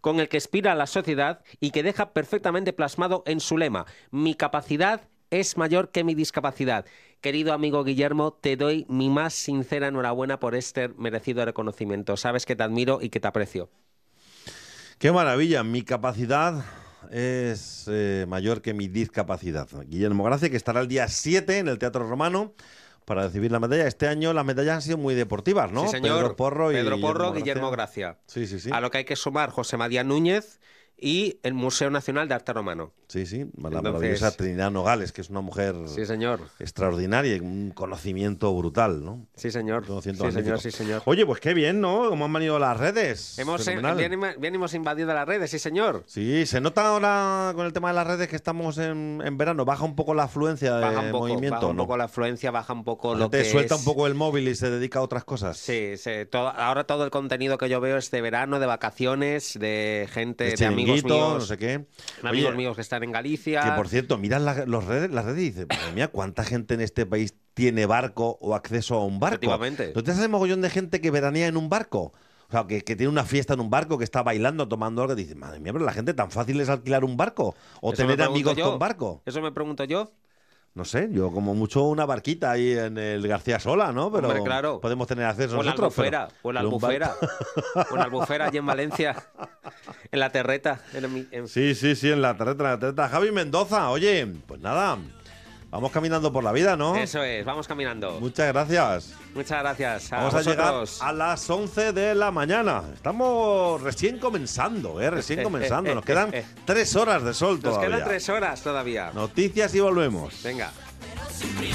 con el que inspira a la sociedad y que deja perfectamente plasmado en su lema: mi capacidad es mayor que mi discapacidad. Querido amigo Guillermo, te doy mi más sincera enhorabuena por este merecido reconocimiento. Sabes que te admiro y que te aprecio. ¡Qué maravilla! Mi capacidad es mayor que mi discapacidad. Guillermo Gracia, que estará el día 7 en el Teatro Romano para recibir la medalla. Este año las medallas han sido muy deportivas, ¿no? Sí, señor. Pedro Porro y Guillermo Gracia. Sí, sí, sí. A lo que hay que sumar José María Núñez y el Museo Nacional de Arte Romano. Sí, sí. La maravillosa Trinidad Nogales, que es una mujer extraordinaria y un conocimiento brutal, ¿no? Sí, señor. Sí, señor. Oye, pues qué bien, ¿no? Cómo han venido las redes. Bien hemos invadido las redes, sí, señor. Sí, se nota ahora con el tema de las redes que estamos en verano. Baja un poco la afluencia de movimiento, baja un ¿no? poco la afluencia, baja un poco la lo que suelta un poco el móvil y se dedica a otras cosas. Sí, ahora todo el contenido que yo veo es de verano, de vacaciones, de gente, de amigos míos, no sé qué. Amigos míos que están en Galicia. Que por cierto, miras las redes y dices, madre mía, ¿cuánta gente en este país tiene barco o acceso a un barco? Efectivamente. ¿No te haces mogollón de gente que veranea en un barco? O sea, que tiene una fiesta en un barco, que está bailando, tomando algo, y dices, madre mía, pero la gente tan fácil es alquilar un barco o tener amigos con barco. Eso me pregunto yo. No sé, yo como mucho una barquita ahí en el García Sola, ¿no? Pero hombre, claro, podemos tener acceso o nosotros. O en la Albufera. O en la Albufera, allí en Valencia. En la Terreta. Sí, en la Terreta. Javi Mendoza, oye, pues nada, vamos caminando por la vida, ¿no? Eso es, vamos caminando. Muchas gracias. Muchas gracias. Vamos a llegar a las 11 de la mañana. Estamos recién comenzando, recién comenzando. Nos quedan 3 horas de sol todavía. Nos quedan 3 horas todavía. Noticias y volvemos. Venga.